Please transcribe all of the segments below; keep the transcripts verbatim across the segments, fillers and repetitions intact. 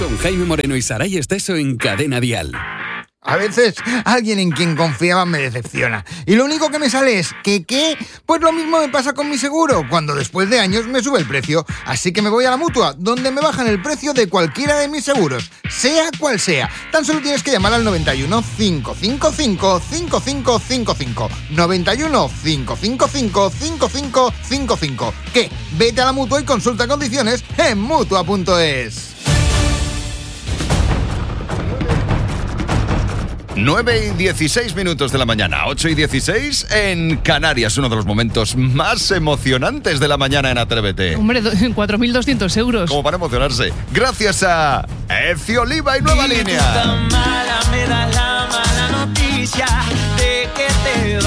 con Jaime Moreno y Saray Esteso en Cadena Dial. A veces alguien en quien confiaba me decepciona. Y lo único que me sale es que ¿qué? Pues lo mismo me pasa con mi seguro, cuando después de años me sube el precio. Así que me voy a la Mutua, donde me bajan el precio de cualquiera de mis seguros, sea cual sea. Tan solo tienes que llamar al noventa y uno, cinco cinco cinco, cinco cinco cinco cinco. noventa y uno, cinco cinco cinco, cinco cinco cinco cinco. ¿Qué? Vete a la Mutua y consulta condiciones en Mutua punto es. nueve y dieciséis minutos de la mañana, ocho y dieciséis en Canarias, uno de los momentos más emocionantes de la mañana en Atrévete. Hombre, cuatro mil doscientos euros. Como para emocionarse. Gracias a Ezio Oliva y Nueva Línea. Tan mala me da la mala noticia de que te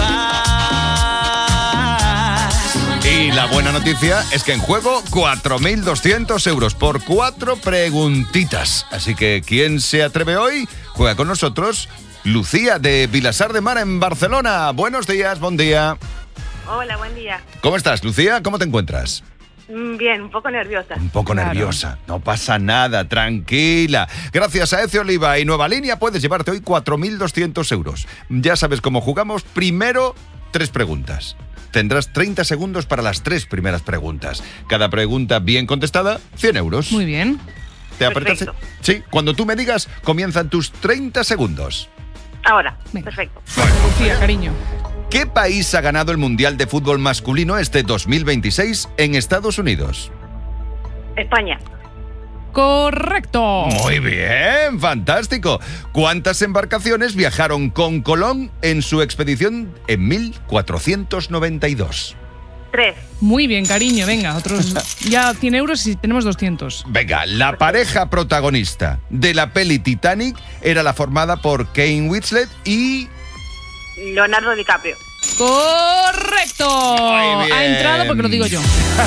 vas. Y la buena noticia es que en juego cuatro mil doscientos euros por cuatro preguntitas. Así que, ¿quién se atreve hoy? Juega con nosotros Lucía, de Vilassar de Mar, en Barcelona. Buenos días, buen día. Hola, buen día. ¿Cómo estás, Lucía? ¿Cómo te encuentras? Bien, un poco nerviosa. Un poco Claro. nerviosa. No pasa nada, tranquila. Gracias a Ezio Oliva y Nueva Línea puedes llevarte hoy cuatro mil doscientos euros. Ya sabes cómo jugamos. Primero, tres preguntas. Tendrás treinta segundos para las tres primeras preguntas. Cada pregunta bien contestada, cien euros. Muy bien. ¿Te apetece? Perfecto. Sí, cuando tú me digas, comienzan tus treinta segundos. Ahora, Venga. perfecto. Lucía, cariño. ¿Qué país ha ganado el Mundial de Fútbol Masculino este dos mil veintiséis en Estados Unidos? España. Correcto. Muy bien, fantástico. ¿Cuántas embarcaciones viajaron con Colón en su expedición en mil cuatrocientos noventa y dos? Tres. Muy bien, cariño. Venga, otros ya cien euros y tenemos doscientos. Venga, la pareja protagonista de la peli Titanic era la formada por Kate Winslet y... Leonardo DiCaprio. Correcto. Muy bien. Ha entrado porque lo digo yo.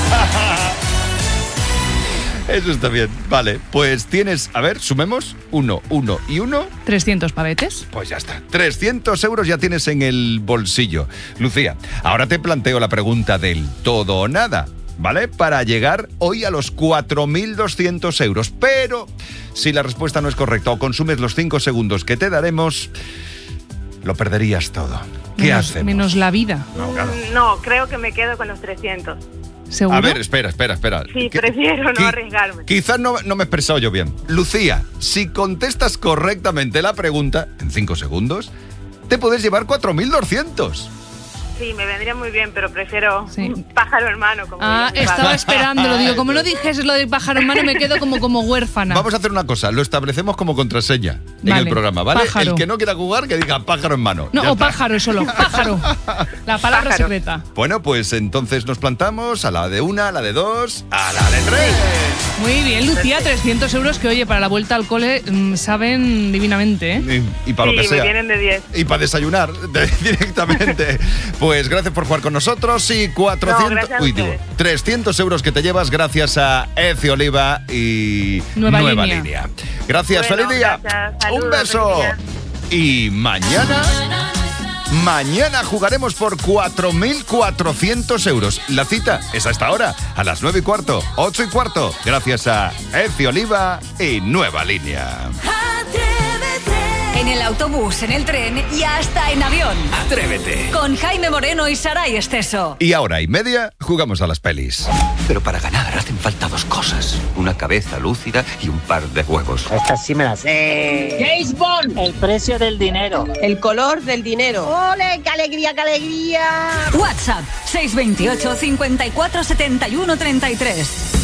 Eso está bien. Vale, pues tienes... A ver, sumemos. Uno, uno y uno. trescientos pavetes. Pues ya está. trescientos euros ya tienes en el bolsillo. Lucía, ahora te planteo la pregunta del todo o nada, ¿vale? Para llegar hoy a los cuatro mil doscientos euros. Pero si la respuesta no es correcta o consumes los cinco segundos que te daremos, lo perderías todo. ¿Qué menos, hacemos? Menos la vida. No, claro. No, creo que me quedo con los trescientos. ¿Seguro? A ver, espera, espera, espera. Sí, Qui- prefiero no qui- arriesgarme. Quizás no, no me he expresado yo bien. Lucía, si contestas correctamente la pregunta, en cinco segundos, te puedes llevar cuatro mil doscientos. Sí, me vendría muy bien, pero prefiero Sí. un pájaro en mano. Como Ah, diría mi estaba padre. esperándolo. Digo, como no dijes lo de pájaro en mano, me quedo como, como huérfana. Vamos a hacer una cosa, lo establecemos como contraseña en Vale, el programa, ¿vale? pájaro. El que no quiera jugar, que diga pájaro en mano. No, Ya o está. pájaro solo. Pájaro. La palabra Pájaro. secreta. Bueno, pues entonces nos plantamos a la de una, a la de dos, a la de tres. Muy bien, Lucía, trescientos euros que, oye, para la vuelta al cole mmm, saben divinamente, ¿eh? Y, y para Sí, lo que me sea. vienen de diez. Y para desayunar de- directamente. Pues gracias por jugar con nosotros y cuatrocientos, No, gracias a uy, digo, ustedes. trescientos euros que te llevas gracias a Ezio Oliva y Nueva Línea. Gracias, Bueno, feliz día. gracias, saludos, Un beso. feliz Y mañana, mañana jugaremos por cuatro mil cuatrocientos euros. La cita es a esta hora, a las nueve y cuarto, ocho y cuarto, gracias a Ezio Oliva y Nueva Línea. En el autobús, en el tren y hasta en avión. Atrévete. Con Jaime Moreno y Saray Esteso. Y a hora y media jugamos a las pelis. Pero para ganar hacen falta dos cosas. Una cabeza lúcida y un par de huevos. Esta sí me la sé. James Bond. El precio del dinero. El color del dinero. ¡Ole, qué alegría, qué alegría! WhatsApp seis dos ocho, cincuenta y cuatro, setenta y uno, treinta y tres.